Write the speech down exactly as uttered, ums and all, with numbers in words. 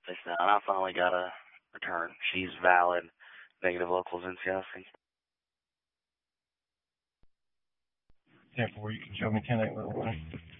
Face down. I finally got a return. She's valid. Negative locals N C I C. ten four, you can show me ten eight one.